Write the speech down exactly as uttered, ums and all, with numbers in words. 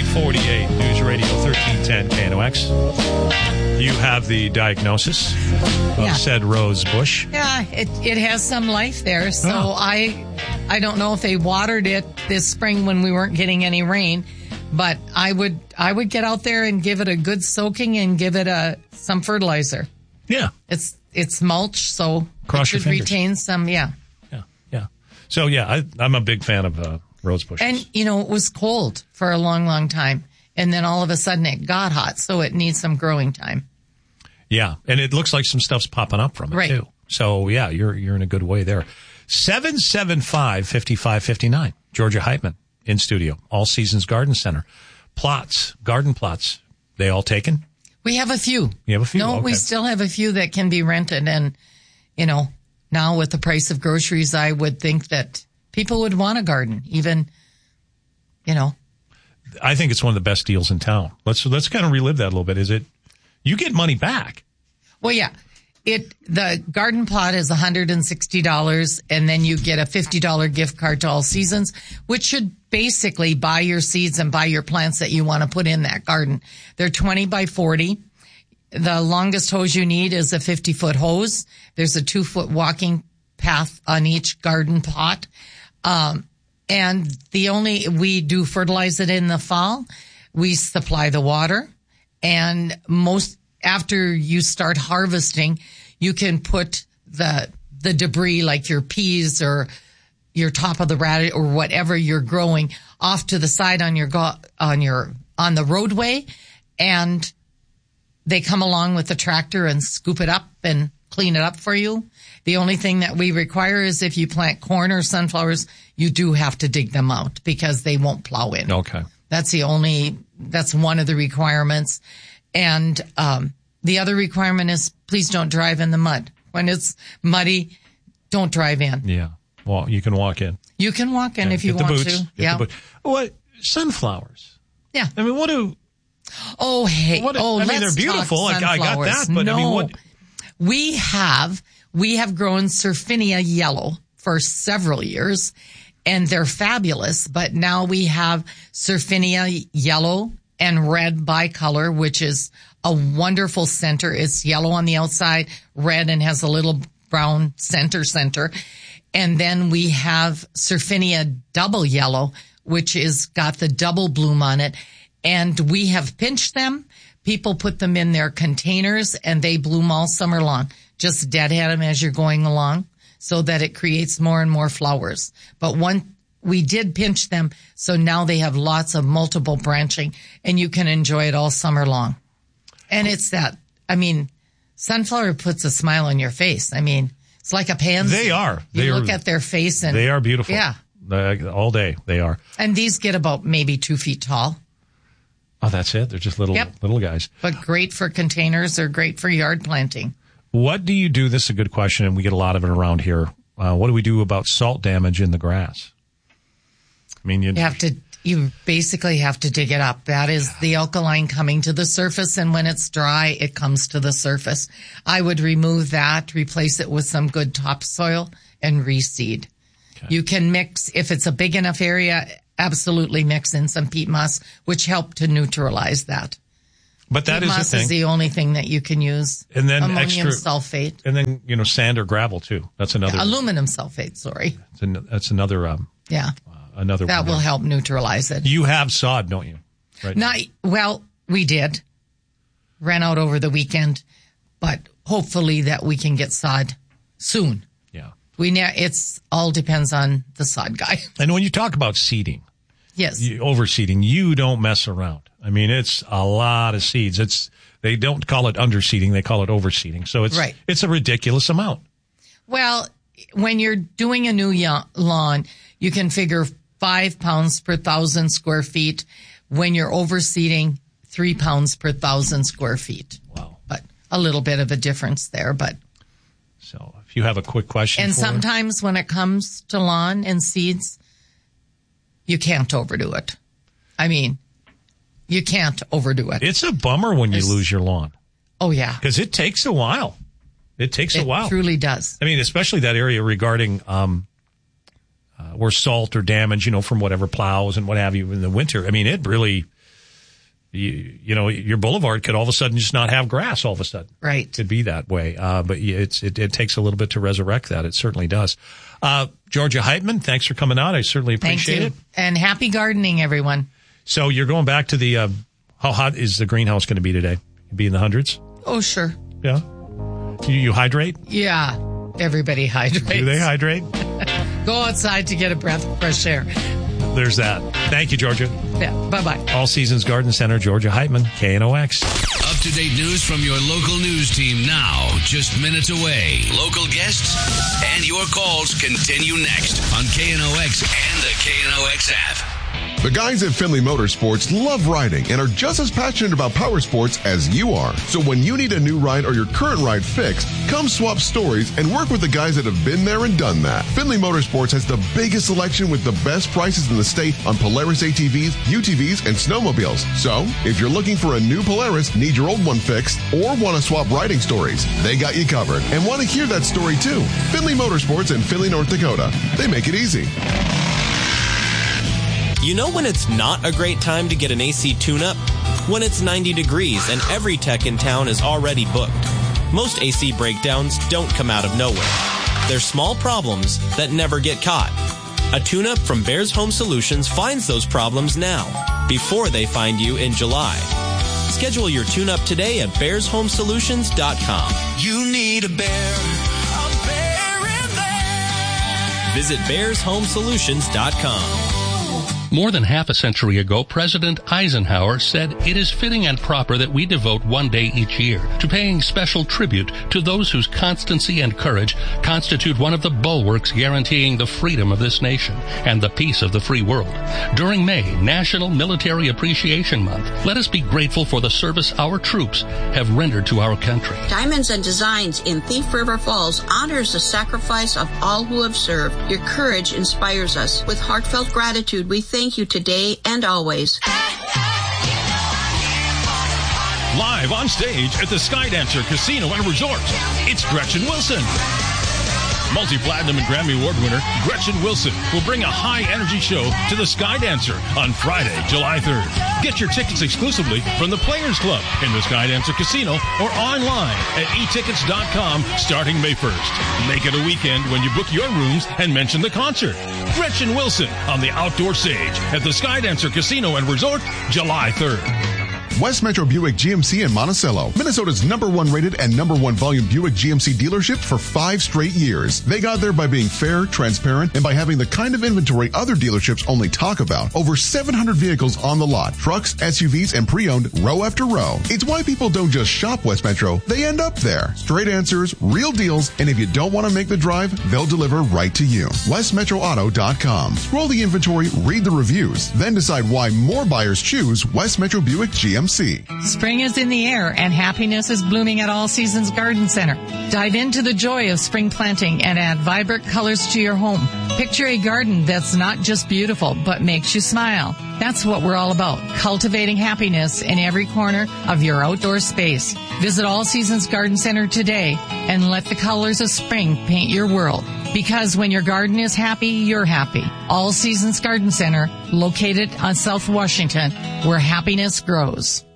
forty-eight, News Radio thirteen ten K N O X. You have the diagnosis of Yeah. said rose bush. Yeah, it it has some life there. So Oh. I I don't know if they watered it this spring when we weren't getting any rain, but I would I would get out there and give it a good soaking and give it a some fertilizer. Yeah. It's it's mulch, so Cross it your should fingers. retain some. Yeah, Yeah. Yeah. So, yeah, I, I'm a big fan of uh, rose bushes. and you know it was cold for a long, long time, and then all of a sudden it got hot, so it needs some growing time. Yeah, and it looks like some stuff's popping up from it, Right. too. So, yeah, you're you're in a good way there. seven seven five, five five five nine. Georgia Heitman in studio. All Seasons Garden Center. Plots, garden plots, they all taken? We have a few. You have a few? No, Okay. we still have a few that can be rented. And, you know, now with the price of groceries, I would think that people would want a garden, even, you know. I think it's one of the best deals in town. Let's let's kind of relive that a little bit. Is it, you get money back. Well, yeah, it the garden plot is one hundred sixty dollars, and then you get a fifty dollars gift card to All Seasons, which should basically buy your seeds and buy your plants that you want to put in that garden. They're twenty by forty. The longest hose you need is a fifty-foot hose. There's a two-foot walking path on each garden plot. Um, and the only, we do fertilize it in the fall. We supply the water. And most, after you start harvesting, you can put the, the debris like your peas or your top of the radish or whatever you're growing off to the side on your, go, on your, on the roadway. And they come along with the tractor and scoop it up and clean it up for you. The only thing that we require is if you plant corn or sunflowers, you do have to dig them out because they won't plow in. Okay. That's the only, that's one of the requirements. And, um, the other requirement is please don't drive in the mud. When it's muddy, don't drive in. Yeah. Well, you can walk in. You can walk in Yeah, if you get the want boots, to. get Yeah. the boot. What? Sunflowers. Yeah. I mean, what do, Oh, hey. what, oh, I mean, let's they're beautiful. talk I, I got sunflowers. that, but no. I mean, what? We have, we have grown Surfinia yellow for several years, and they're fabulous, but now we have Surfinia yellow and red bicolor, which is a wonderful center. It's yellow on the outside, red, and has a little brown center center. And then we have Surfinia double yellow, which is got the double bloom on it. And we have pinched them. People put them in their containers and they bloom all summer long. Just deadhead them as you're going along so that it creates more and more flowers. But one, we did pinch them, so now they have lots of multiple branching and you can enjoy it all summer long. And it's that, I mean, sunflower puts a smile on your face. I mean, it's like a pansy. They are. You They look are, at their face and they are beautiful. Yeah. Uh, all day they are. And these get about maybe two feet tall. Oh, that's it. They're just little Yep. little guys. But great for containers. They're great for yard planting. What do you do? This is a good question, and we get a lot of it around here. Uh, what do we do about salt damage in the grass? I mean, you, You have to, you basically have to dig it up. That is the alkaline coming to the surface, and when it's dry, it comes to the surface. I would remove that, replace it with some good topsoil, and reseed. Okay. You can mix, if it's a big enough area, absolutely mix in some peat moss, which help to neutralize that. but that peat is moss the thing. is the only thing that you can use. And then ammonium extra- sulfate. and then, you know, sand or gravel too. That's another. Aluminum sulfate, sorry. That's, an, that's another. Um, Yeah. uh, another. That one will there. help neutralize it. You have sod, don't you? Right. Not, well, we did. Ran out over the weekend, but hopefully that we can get sod soon. Yeah. We ne- it's all depends on the sod guy. And when you talk about seeding, Yes. you, overseeding, you don't mess around. I mean, it's a lot of seeds. It's they don't call it underseeding; they call it overseeding. So it's Right. it's a ridiculous amount. Well, when you're doing a new ya- lawn, you can figure five pounds per thousand square feet. When you're overseeding, three pounds per thousand square feet. Wow. But a little bit of a difference there, but. So if you have a quick question, And for sometimes when it comes to lawn and seeds, you can't overdo it. I mean, you can't overdo it. it's a bummer when you There's- lose your lawn Oh, yeah. because it takes a while. It takes a It while. truly does. I mean, especially that area regarding um, uh, where salt or damage, you know, from whatever plows and what have you in the winter. I mean, it really, you, you know, your boulevard could all of a sudden just not have grass all of a sudden. Right. It could be that way. Uh, but it's, it, it takes a little bit to resurrect that. It certainly does. Uh, Georgia Heitman, thanks for coming out. I certainly appreciate it. And happy gardening, everyone. So you're going back to the, uh, how hot is the greenhouse going to be today? Be in the hundreds? Oh, sure. Yeah. You, you hydrate? Yeah. Everybody hydrates. Do they hydrate? Go outside to get a breath of fresh air. There's that. Thank you, Georgia. Yeah. Bye-bye. All Seasons Garden Center, Georgia Heitman, K N O X. Up-to-date news from your local news team now, just minutes away. Local guests and your calls continue next on K N O X and the K N O X app. The guys at Finley Motorsports love riding and are just as passionate about power sports as you are. So when you need a new ride or your current ride fixed, come swap stories and work with the guys that have been there and done that. Finley Motorsports has the biggest selection with the best prices in the state on Polaris A T Vs, U T Vs, and snowmobiles. So if you're looking for a new Polaris, need your old one fixed, or want to swap riding stories, they got you covered and want to hear that story too. Finley Motorsports in Finley, North Dakota. They make it easy. You know when it's not a great time to get an A C tune-up? When it's ninety degrees and every tech in town is already booked. Most A C breakdowns don't come out of nowhere. They're small problems that never get caught. A tune-up from Bears Home Solutions finds those problems now, before they find you in July. Schedule your tune-up today at bears home solutions dot com. You need a bear. A bear in there. Visit bears home solutions dot com. More than half a century ago, President Eisenhower said it is fitting and proper that we devote one day each year to paying special tribute to those whose constancy and courage constitute one of the bulwarks guaranteeing the freedom of this nation and the peace of the free world. During May, National Military Appreciation Month, let us be grateful for the service our troops have rendered to our country. Diamonds and Designs in Thief River Falls honors the sacrifice of all who have served. Your courage inspires us. With heartfelt gratitude, we thank Thank you today and always. Live on stage at the Skydancer Casino and Resort, it's Gretchen Wilson. Multi-platinum and Grammy Award winner Gretchen Wilson will bring a high-energy show to the Skydancer on Friday, July third. Get your tickets exclusively from the Players Club in the Skydancer Casino or online at e tickets dot com starting May first. Make it a weekend when you book your rooms and mention the concert. Gretchen Wilson on the outdoor stage at the Skydancer Casino and Resort, July third. West Metro Buick G M C in Monticello, Minnesota's number one rated and number one volume Buick G M C dealership for five straight years. They got there by being fair, transparent, and by having the kind of inventory other dealerships only talk about. Over seven hundred vehicles on the lot, trucks, S U Vs, and pre-owned row after row. It's why people don't just shop West Metro, they end up there. Straight answers, real deals, and if you don't want to make the drive, they'll deliver right to you. west metro auto dot com. Scroll the inventory, read the reviews, then decide why more buyers choose West Metro Buick G M C. Spring is in the air and happiness is blooming at All Seasons Garden Center. Dive into the joy of spring planting and add vibrant colors to your home. Picture a garden that's not just beautiful, but makes you smile. That's what we're all about, cultivating happiness in every corner of your outdoor space. Visit All Seasons Garden Center today and let the colors of spring paint your world. Because when your garden is happy, you're happy. All Seasons Garden Center, located on South Washington, where happiness grows.